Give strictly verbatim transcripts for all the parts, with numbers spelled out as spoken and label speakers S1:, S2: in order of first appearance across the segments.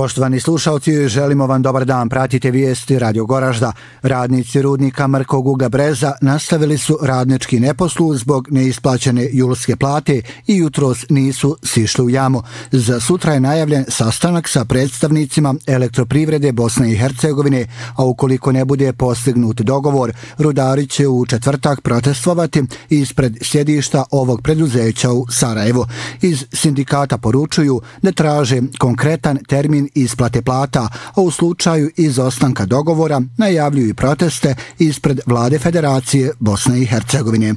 S1: Poštovani slušalci, želimo vam dobar dan. Pratite vijesti Radio Goražda. Radnici rudnika Mrkog uglja Breza nastavili su radnički neposluh zbog neisplaćene julske plate i jutros nisu sišli u jamu. Za sutra je najavljen sastanak sa predstavnicima Elektroprivrede Bosne i Hercegovine, a ukoliko ne bude postignut dogovor, rudari će u četvrtak protestovati ispred sjedišta ovog preduzeća u Sarajevu. Iz sindikata poručuju da traže konkretan termin isplate plata, a u slučaju izostanka dogovora najavljuju i proteste ispred Vlade Federacije Bosne i Hercegovine.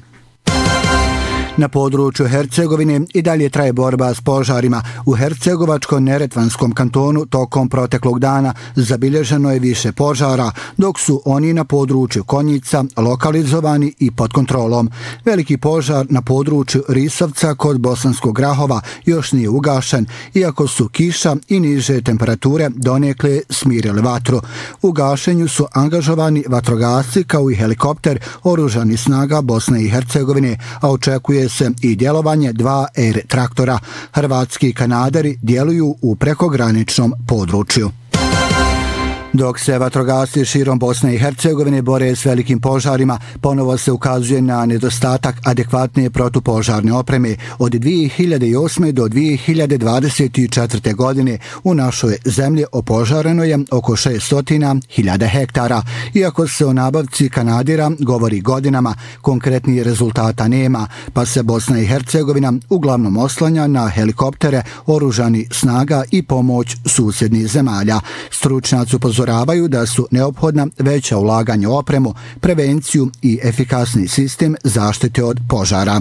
S1: Na području Hercegovine i dalje traje borba s požarima. U Hercegovačko-Neretvanskom kantonu tokom proteklog dana zabilježeno je više požara, dok su oni na području Konjica lokalizovani i pod kontrolom. Veliki požar na području Risovca kod Bosanskog Grahova još nije ugašen, iako su kiša i niže temperature donekle smirili vatru. U gašenju su angažovani vatrogasci kao i helikopter oružanih snaga Bosne i Hercegovine, a očekuje se i djelovanje dva er traktora. Hrvatski kanaderi djeluju u prekograničnom području. Dok se vatrogasci širom Bosne i Hercegovine bore s velikim požarima, ponovo se ukazuje na nedostatak adekvatne protupožarne opreme. Od dvije hiljade osme. do dvije hiljade dvadeset četvrte. godine u našoj zemlji opožareno je oko šesto hiljada hektara. Iako se o nabavci kanadera govori godinama, konkretnih rezultata nema, pa se Bosna i Hercegovina uglavnom oslanja na helikoptere, oružani snaga i pomoć susjednih zemalja. Stručnjaci upozoravaju da su neophodna veća ulaganja u opremu, prevenciju i efikasni sistem zaštite od požara.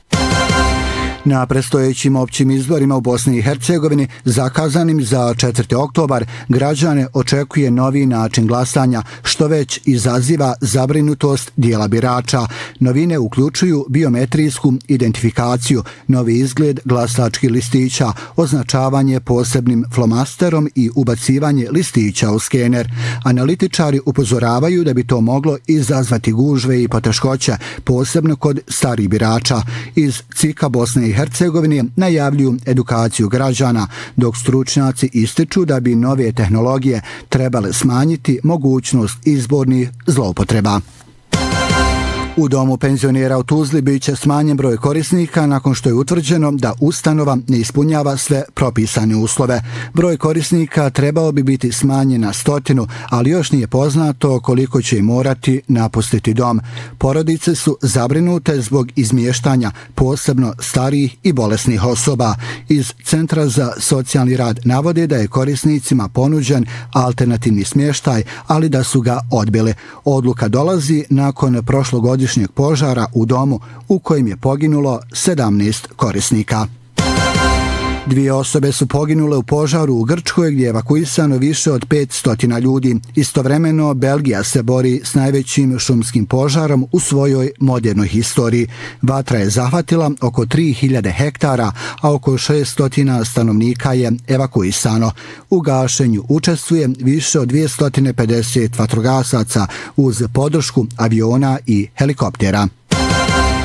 S1: Na predstojećim općim izborima u Bosni i Hercegovini, zakazanim za četvrti oktobar, građane očekuje novi način glasanja, što već izaziva zabrinutost dijela birača. Novine uključuju biometrijsku identifikaciju, novi izgled glasačkih listića, označavanje posebnim flomasterom i ubacivanje listića u skener. Analitičari upozoravaju da bi to moglo izazvati gužve i poteškoće, posebno kod starih birača. Iz C I K-a Bosne i Hercegovine najavljuju edukaciju građana, dok stručnjaci ističu da bi nove tehnologije trebale smanjiti mogućnost izbornih zloupotreba. U domu penzionera u Tuzli bit će smanjen broj korisnika nakon što je utvrđeno da ustanova ne ispunjava sve propisane uslove. Broj korisnika trebao bi biti smanjen na stotinu, ali još nije poznato koliko će morati napustiti dom. Porodice su zabrinute zbog izmještanja, posebno starijih i bolesnih osoba. Iz Centra za socijalni rad navode da je korisnicima ponuđen alternativni smještaj, ali da su ga odbili. Odluka dolazi nakon prošlogodišnjeg požara u domu u kojem je poginulo sedamnaest korisnika. Dvije osobe su poginule u požaru u Grčkoj gdje je evakuisano više od petsto ljudi. Istovremeno, Belgija se bori s najvećim šumskim požarom u svojoj modernoj historiji. Vatra je zahvatila oko tri hiljade hektara, a oko šesto stanovnika je evakuisano. U gašenju učestvuje više od dvjesto pedeset vatrogasaca uz podršku aviona i helikoptera.